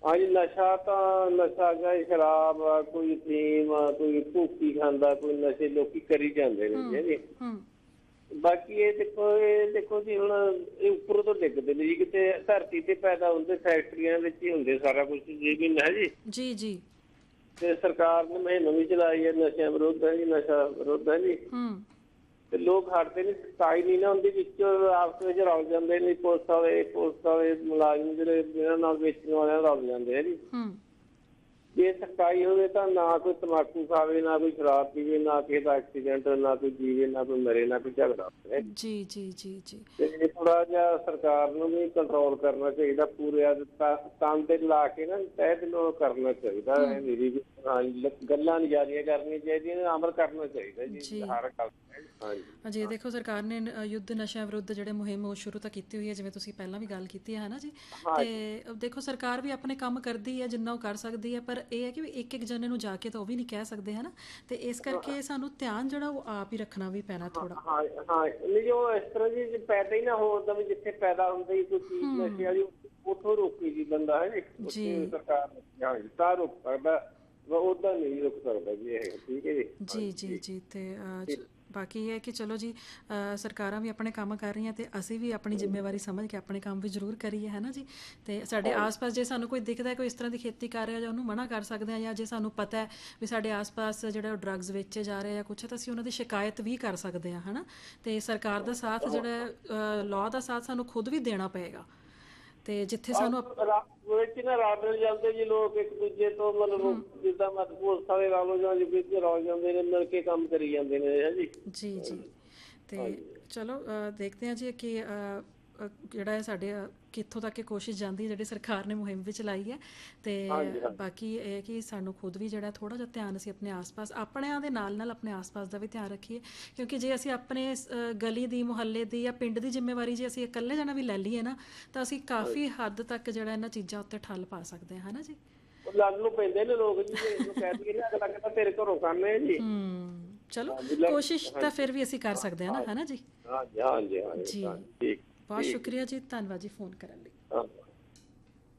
ਹਾਂਜੀ, ਨਸ਼ਾ ਗਾ, ਸ਼ਰਾਬ ਆ, ਕੋਈ ਅਫੀਮ ਆ, ਕੋਈ ਭੁੱਕੀ ਖਾਂਦਾ, ਕੋਈ ਨਸ਼ੇ ਲੋਕੀ ਕਰੀ ਜਾਂਦੇ ਨੇ ਜੀ। ਹੂੰ ਬਾਕੀ ਇਹ ਦੇਖੋ ਜੀ, ਹੁਣ ਇਹ ਉੱਪਰੋਂ ਤੋਂ ਡਿੱਗਦੇ ਨੇ ਜੀ, ਕਿਤੇ ਧਰਤੀ ਤੇ ਪੈਦਾ ਹੁੰਦੇ, ਫੈਕਟਰੀਆਂ ਵਿੱਚ ਹੀ ਹੁੰਦੇ ਸਾਰਾ ਕੁਛ ਜੀ ਵੀ ਨਾ ਜੀ। ਜੀ ਜੀ। ਤੇ ਸਰਕਾਰ ਨੇ ਮੁਹਿੰਮ ਵੀ ਚਲਾਈ ਹੈ ਨਸ਼ਿਆਂ ਵਿਰੁੱਧ ਹੈ ਜੀ, ਨਸ਼ਾ ਵਿਰੁੱਧ ਹੈ ਜੀ। ਹੂੰ ਤੇ ਲੋਕ ਹਟਦੇ ਨਹੀਂ, ਸਖਤਾਈ ਨਹੀਂ ਨਾ ਹੁੰਦੀ, ਵਿੱਚ ਆਪਸ ਵਿੱਚ ਰਲ ਜਾਂਦੇ ਨੇ, ਪੁਲਿਸ ਵਾਲੇ ਮੁਲਾਜ਼ਮ ਜਿਹੜੇ ਜਿਹਨਾਂ ਨਾਲ ਵੇਚਣ ਵਾਲਿਆਂ ਰਲ ਜਾਂਦੇ ਆ ਜੀ। ਹੂੰ ਜੇ ਸਖਤਾਈ ਹੋਵੇ ਤਾਂ ਨਾ ਕੋਈ ਤੰਬਾਕੂ ਖਾਵੇ, ਨਾ ਕੋਈ ਸ਼ਰਾਬ ਪੀਵੇ, ਨਾ ਕਿਸੇ ਦਾ ਐਕਸੀਡੈਂਟ, ਨਾ ਕੋਈ ਜੀਵੇ, ਨਾ ਕੋਈ ਮਰੇ, ਨਾ ਕੋਈ ਝਗੜਾ ਹੋਵੇ। ਜੀ ਜੀ ਜੀ ਜੀ। ਤੇ ਥੋੜਾ ਜਿਹਾ ਸਰਕਾਰ ਨੂੰ ਵੀ ਕੰਟਰੋਲ ਕਰਨਾ ਚਾਹੀਦਾ, ਪੂਰੇ ਕੰਮ ਤੇ ਲਾ ਕੇ ਨਾ ਤਹਿ ਦਿਲੋਂ ਕਰਨਾ ਚਾਹੀਦਾ। ਮੇਰੀ ਗੱਲਾਂ ਨਹੀਂ ਜਾਰੀਆਂ ਕਰਨੀਆਂ ਚਾਹੀਦੀਆਂ, ਅਮਲ ਕਰਨਾ ਚਾਹੀਦਾ ਜੀ ਹਰ ਗੱਲ। ਹਾਂਜੀ, ਦੇਖੋ ਸਰਕਾਰ ਨੇ ਯੁੱਧ ਨਸ਼ਿਆਂ ਵਿਰੁੱਧ ਜਿਹੜੇ ਮੁਹਿੰਮ ਉਹ ਸ਼ੁਰੂ ਤਾਂ ਕੀਤੀ ਹੋਈ ਹੈ, ਜਿਵੇਂ ਤੁਸੀਂ ਪਹਿਲਾਂ ਵੀ ਗੱਲ ਕੀਤੀ ਹੈ ਨਾ ਜੀ। ਤੇ ਦੇਖੋ ਸਰਕਾਰ ਵੀ ਆਪਣੇ ਕੰਮ ਕਰਦੀ ਹੈ ਜਿੰਨਾ ਉਹ ਕਰ ਸਕਦੀ ਹੈ, ਪਰ ਇਹ ਹੈ ਕਿ ਇੱਕ ਇੱਕ ਜਣੇ ਨੂੰ ਜਾ ਕੇ ਤਾਂ ਉਹ ਵੀ ਨਹੀਂ ਕਹਿ ਸਕਦੇ ਹੈ ਨਾ। ਤੇ ਇਸ ਕਰਕੇ ਸਾਨੂੰ ਧਿਆਨ ਜਿਹੜਾ ਉਹ ਆਪ ਹੀ ਰੱਖਣਾ ਵੀ ਪੈਣਾ ਥੋੜਾ। ਹਾਂ ਨਹੀਂ, ਜੋ ਇਸ ਤਰ੍ਹਾਂ ਜੀ ਪੈਦਾ ਹੀ ਨਾ ਹੋਦਾ ਵੀ ਜਿੱਥੇ ਪੈਦਾ ਹੁੰਦੀ ਕੋਈ ਚੀਜ਼ ਨਸ਼ੇ ਵਾਲੀ, ਉੱਥੋਂ ਰੋਕੀ ਜੀ ਬੰਦਾ ਹੈ ਜੀ। ਸਰਕਾਰ ਤਾਂ ਰੋਕ ਸਕਦਾ, ਉਦਾਂ ਨਹੀਂ ਰੁਕ ਸਕਦਾ ਜੀ ਇਹ। ਠੀਕ ਹੈ ਜੀ। ਜੀ ਜੀ ਜੀ। ਤੇ ਬਾਕੀ ਇਹ ਹੈ ਕਿ ਚਲੋ ਜੀ, ਸਰਕਾਰਾਂ ਵੀ ਆਪਣੇ ਕੰਮ ਕਰ ਰਹੀਆਂ ਤੇ ਅਸੀਂ ਵੀ ਆਪਣੀ ਜ਼ਿੰਮੇਵਾਰੀ ਸਮਝ ਕੇ ਆਪਣੇ ਕੰਮ ਵੀ ਜ਼ਰੂਰ ਕਰੀਏ, ਹੈ ਨਾ ਜੀ। ਤੇ ਸਾਡੇ ਆਸ-ਪਾਸ ਜੇ ਸਾਨੂੰ ਕੋਈ ਦਿਖਦਾ ਕੋਈ ਇਸ ਤਰ੍ਹਾਂ ਦੀ ਖੇਤੀ ਕਰ ਰਿਹਾ, ਜਾਂ ਉਹਨੂੰ ਮਨਾ ਕਰ ਸਕਦੇ ਹਾਂ, ਜਾਂ ਜੇ ਸਾਨੂੰ ਪਤਾ ਹੈ ਵੀ ਸਾਡੇ ਆਸ-ਪਾਸ ਜਿਹੜਾ ਡਰੱਗਸ ਵੇਚੇ ਜਾ ਰਹੇ ਜਾਂ ਕੁਛ, ਤਾਂ ਅਸੀਂ ਉਹਨਾਂ ਦੀ ਸ਼ਿਕਾਇਤ ਵੀ ਕਰ ਸਕਦੇ ਹਾਂ, ਹੈ ਨਾ। ਤੇ ਸਰਕਾਰ ਦਾ ਸਾਥ ਜਿਹੜਾ ਲਾਅ ਦਾ ਸਾਥ ਸਾਨੂੰ ਖੁਦ ਵੀ ਦੇਣਾ ਪਏਗਾ। ਤੇ ਜਿੱਥੇ ਸਾਨੂੰ ਵਿੱਚ ਨਾ ਰਲ ਜਾਂਦੇ ਜੀ ਲੋਕ ਇੱਕ ਦੂਜੇ ਤੋਂ, ਮਤਲਬ ਜਿੱਦਾਂ ਪੁਲਿਸ ਵਾਲੇ ਰਲ ਜਾਂਦੇ, ਵਿੱਚ ਰਲ ਜਾਂਦੇ ਨੇ, ਮਿਲ ਕੇ ਕੰਮ ਕਰੀ ਜਾਂਦੇ ਨੇ ਜੀ। ਜੀ ਜੀ। ਤੇ ਚਲੋ ਦੇਖਦੇ ਹਾਂ ਜੀ ਕਿ ਜਿਹੜਾ ਹੈ ਸਾਡੇ ਕਿੱਥੋਂ ਤੱਕ ਇਹ ਕੋਸ਼ਿਸ਼ ਜਾਂਦੀ ਹੈ ਜਿਹੜੀ ਸਰਕਾਰ ਨੇ ਮੁਹਿੰਮ ਵੀ ਚਲਾਈ ਹੈ। ਤੇ ਬਾਕੀ ਇਹ ਕਿ ਸਾਨੂੰ ਖੁਦ ਵੀ ਜਿਹੜਾ ਥੋੜ੍ਹਾ ਜਿਹਾ ਧਿਆਨ ਅਸੀਂ ਆਪਣੇ ਆਸ-ਪਾਸ, ਆਪਣਿਆਂ ਦੇ ਨਾਲ ਨਾਲ ਆਪਣੇ ਆਸ-ਪਾਸ ਦਾ ਵੀ ਧਿਆਨ ਰੱਖੀਏ, ਕਿਉਂਕਿ ਜੇ ਅਸੀਂ ਆਪਣੇ ਗਲੀ ਦੀ, ਮੁਹੱਲੇ ਦੀ ਜਾਂ ਪਿੰਡ ਦੀ ਜ਼ਿੰਮੇਵਾਰੀ ਜੇ ਅਸੀਂ ਇਕੱਲੇ ਜਾਣਾ ਵੀ ਲੈ ਲਈਏ ਨਾ, ਤਾਂ ਅਸੀਂ ਕਾਫੀ ਹੱਦ ਤੱਕ ਜਿਹੜਾ ਇਹਨਾਂ ਚੀਜ਼ਾਂ ਉੱਤੇ ਠੱਲ ਪਾ ਸਕਦੇ ਹਾਂ, ਹੈ ਨਾ ਜੀ। ਲੜਨ ਨੂੰ ਪੈਂਦੇ ਨੇ ਲੋਕ ਜੀ, ਇਹਨੂੰ ਕਹਿ ਦਈਏ ਨਾ ਅਗਲਾ ਕਹਿੰਦਾ ਤੇਰੇ ਘਰੋਂ ਕਰਨੇ ਜੀ। ਚਲੋ ਕੋਸ਼ਿਸ਼ ਤਾਂ ਫਿਰ ਵੀ ਅਸੀਂ ਕਰ ਸਕਦੇ ਹਾਂ ਨਾ, ਹੈ ਨਾ ਜੀ। ਹਾਂਜੀ। ਜੀ ਬਹੁਤ ਸ਼ੁਕਰੀਆ ਜੀ, ਧੰਨਵਾਦ ਜੀ ਫੋਨ ਕਰਨ ਲਈ।